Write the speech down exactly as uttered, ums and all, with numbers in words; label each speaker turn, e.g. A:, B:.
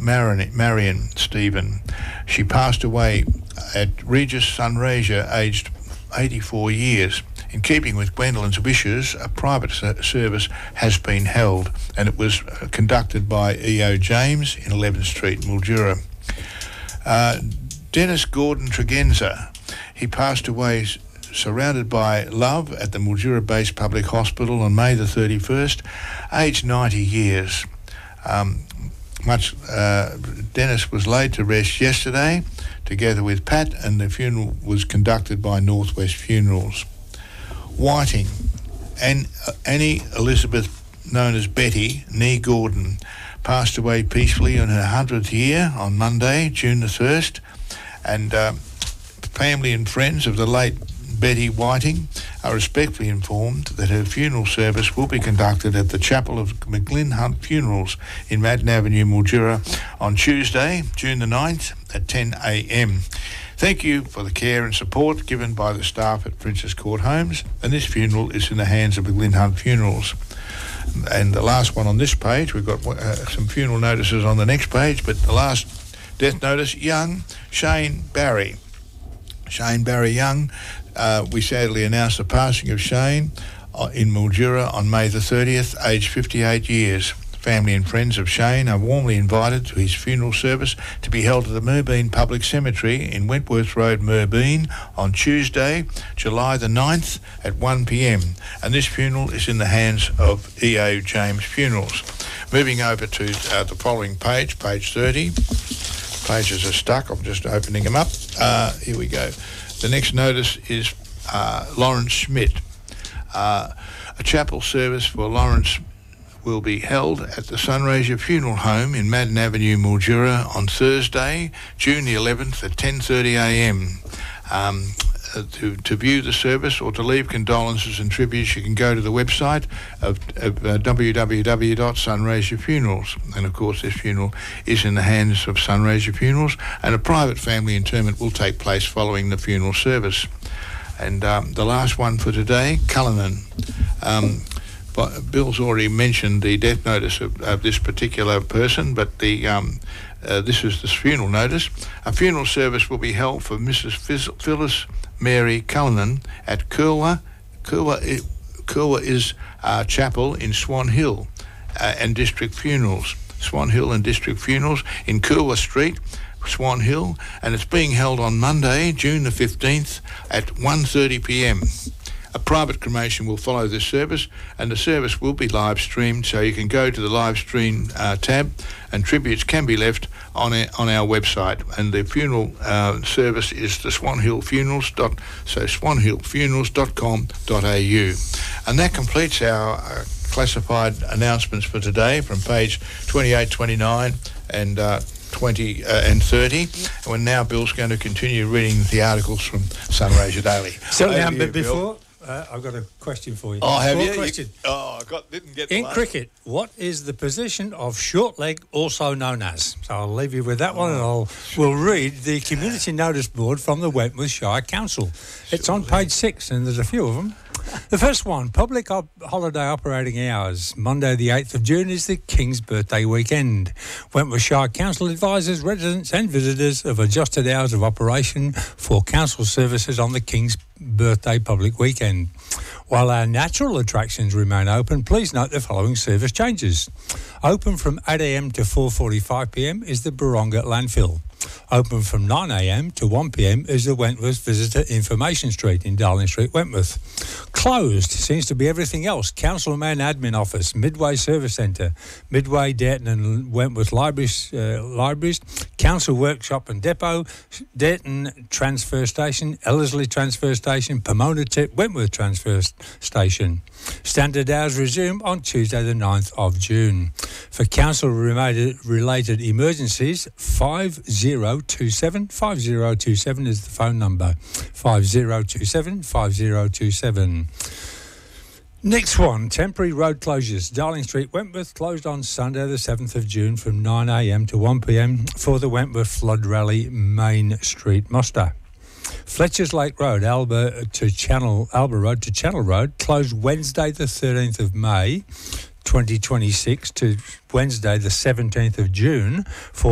A: Marion, Marion Stephen. She passed away at Regis Sunraysia, aged eighty-four years. In keeping with Gwendolyn's wishes, a private service has been held, and it was conducted by E O James in eleventh Street, Mildura. Uh, Dennis Gordon Tregenza, he passed away surrounded by love at the Mildura-based public hospital on May the thirty-first, aged ninety years. Um, much uh, Dennis was laid to rest yesterday, together with Pat, and the funeral was conducted by Northwest Funerals. Whiting, and uh, Annie Elizabeth, known as Betty, Nee Gordon, passed away peacefully on her hundredth year on Monday, June the first, and uh, family and friends of the late Betty Whiting are respectfully informed that her funeral service will be conducted at the Chapel of McGlynn Hunt Funerals in Madden Avenue, Mildura, on Tuesday, June the ninth at ten a.m. Thank you for the care and support given by the staff at Princess Court Homes, and this funeral is in the hands of McGlynn Hunt Funerals. And the last one on this page, we've got uh, some funeral notices on the next page, but the last death notice, young Shane Barry. Shane Barry Young, uh, we sadly announced the passing of Shane uh, in Mildura on May the thirtieth, aged fifty-eight years. Family and friends of Shane are warmly invited to his funeral service to be held at the Merbeen Public Cemetery in Wentworth Road, Merbeen, on Tuesday, July the ninth at one p.m. And this funeral is in the hands of E O James Funerals. Moving over to uh, the following page, page thirty. Pages are stuck. I'm just opening them up. Uh, here we go. The next notice is uh, Lawrence Schmidt. Uh, a chapel service for Lawrence will be held at the Sunraysia Funeral Home in Madden Avenue, Mildura, on Thursday, June the eleventh at ten thirty a.m. Um, uh, to, to view the service or to leave condolences and tributes, you can go to the website of, of uh, w w w dot sunraysia funerals. And of course, this funeral is in the hands of Sunraysia Funerals, and a private family interment will take place following the funeral service. And um, the last one for today, Cullinan. Um, But Bill's already mentioned the death notice of, of this particular person, but the um, uh, this is the funeral notice. A funeral service will be held for Missus Phys- Phyllis Mary Cullinan at Kurwa. Kurwa, Kurwa is uh, Chapel in Swan Hill uh, and District Funerals. Swan Hill and District Funerals in Kurwa Street, Swan Hill, and it's being held on Monday, June the fifteenth at one thirty p.m. A private cremation will follow this service, and the service will be live streamed, so you can go to the live stream uh, tab, and tributes can be left on our, on our website. And the funeral uh, service is the Swan Hill Funerals dot so swan hill funerals dot com dot a u, and that completes our uh, classified announcements for today from page twenty-eight, twenty-nine, and uh, twenty uh, and thirty. And now Bill's going to continue reading the articles from Sunraysia Daily.
B: So now, but before. Uh, I've got a question for you.
A: Oh, have
B: Short
A: you?
B: Question.
A: You? Oh, I got didn't get the
B: In
A: last
B: cricket, what is the position of short leg, also known as? So I'll leave you with that one, and I'll we'll read the community notice board from the Wentworth Shire Council. It's on page six, and there's a few of them. The first one, public op- holiday operating hours. Monday the eighth of June is the King's birthday weekend. Wentworth Shire Council advises residents and visitors of adjusted hours of operation for council services on the King's birthday public weekend. While our natural attractions remain open, please note the following service changes. Open from eight a.m. to four forty-five p.m. is the Baronga landfill. Open from nine a.m. to one p.m. is the Wentworth Visitor Information Street in Darling Street, Wentworth. Closed seems to be everything else. Councilman Admin Office, Midway Service Centre, Midway, Derton and Wentworth Libraries, uh, Libraries, Council Workshop and Depot, Derton Transfer Station, Ellerslie Transfer Station, Pomona Tip, Wentworth Transfer Station. Standard hours resume on Tuesday the ninth of June. For council-related related emergencies, five zero two seven, five zero two seven is the phone number. five zero two seven, five zero two seven. Next one, temporary road closures. Darling Street, Wentworth, closed on Sunday the seventh of June from nine a.m. to one p.m. for the Wentworth Flood Rally Main Street muster. Fletcher's Lake Road, Alba to Channel, Alba Road to Channel Road, closed Wednesday the thirteenth of May twenty twenty-six to Wednesday the seventeenth of June for